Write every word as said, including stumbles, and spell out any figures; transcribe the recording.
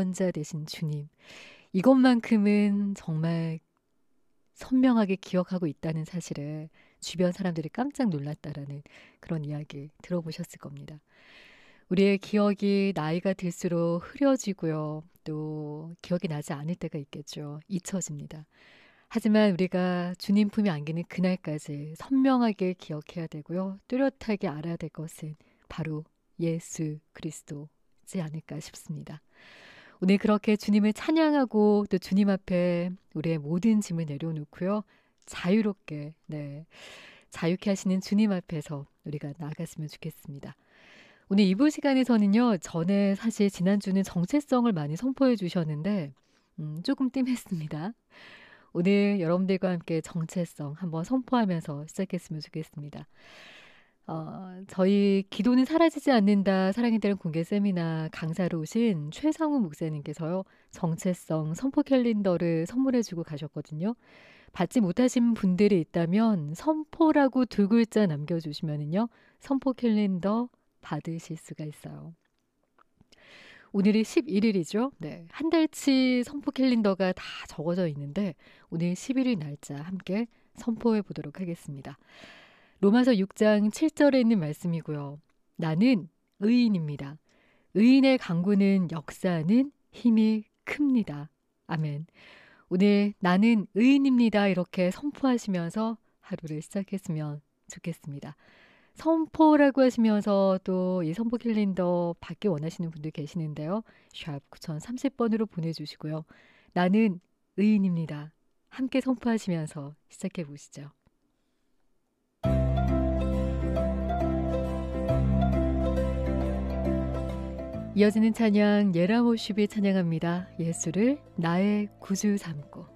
구원자 되신 주님. 이것만큼은 정말 선명하게 기억하고 있다는 사실에 주변 사람들이 깜짝 놀랐다라는 그런 이야기 들어보셨을 겁니다. 우리의 기억이 나이가 들수록 흐려지고요. 또 기억이 나지 않을 때가 있겠죠. 잊혀집니다. 하지만 우리가 주님 품에 안기는 그날까지 선명하게 기억해야 되고요. 뚜렷하게 알아야 될 것은 바로 예수 그리스도지 않을까 싶습니다. 오늘 그렇게 주님을 찬양하고 또 주님 앞에 우리의 모든 짐을 내려놓고요. 자유롭게, 네, 자유케 하시는 주님 앞에서 우리가 나아갔으면 좋겠습니다. 오늘 이 부 시간에서는요. 전에 사실 지난주는 정체성을 많이 선포해 주셨는데 음, 조금 뜸했습니다. 오늘 여러분들과 함께 정체성 한번 선포하면서 시작했으면 좋겠습니다. 어, 저희 기도는 사라지지 않는다 사랑에 대한 공개 세미나 강사로 오신 최상우 목사님께서요. 정체성 선포 캘린더를 선물해 주고 가셨거든요. 받지 못하신 분들이 있다면 선포라고 두 글자 남겨주시면은요. 선포 캘린더 받으실 수가 있어요. 오늘이 십일 일이죠. 네, 한 달치 선포 캘린더가 다 적어져 있는데 오늘 십일 일 날짜 함께 선포해 보도록 하겠습니다. 로마서 육 장 칠 절에 있는 말씀이고요. 나는 의인입니다. 의인의 강구는 역사하는 힘이 큽니다. 아멘. 오늘 나는 의인입니다. 이렇게 선포하시면서 하루를 시작했으면 좋겠습니다. 선포라고 하시면서 또 이 선포 캘린더 받기 원하시는 분들 계시는데요. 샵 구공삼공 번으로 보내주시고요. 나는 의인입니다. 함께 선포하시면서 시작해 보시죠. 이어지는 찬양 예라모십이 찬양합니다. 예수를 나의 구주 삼고.